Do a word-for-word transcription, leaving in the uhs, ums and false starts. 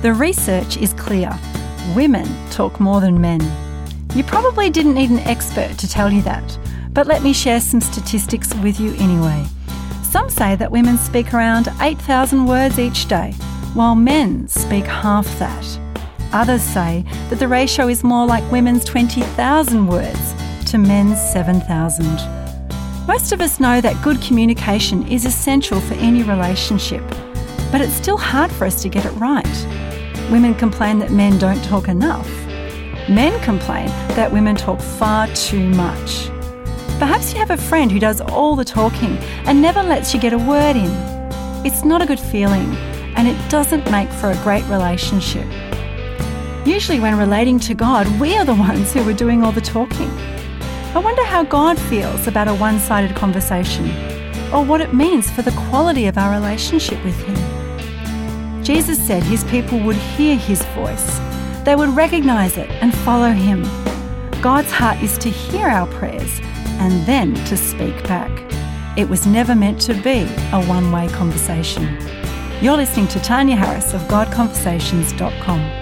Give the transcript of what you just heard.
The research is clear. Women talk more than men. You probably didn't need an expert to tell you that, but let me share some statistics with you anyway. Some say that women speak around eight thousand words each day, while men speak half that. Others say that the ratio is more like women's twenty thousand words to men's seven thousand. Most of us know that good communication is essential for any relationship, but it's still hard for us to get it right. Women complain that men don't talk enough. Men complain that women talk far too much. Perhaps you have a friend who does all the talking and never lets you get a word in. It's not a good feeling, and it doesn't make for a great relationship. Usually when relating to God, we are the ones who are doing all the talking. I wonder how God feels about a one-sided conversation, or what it means for the quality of our relationship with Him. Jesus said His people would hear His voice. They would recognise it and follow Him. God's heart is to hear our prayers and then to speak back. It was never meant to be a one-way conversation. You're listening to Tanya Harris of God Conversations dot com.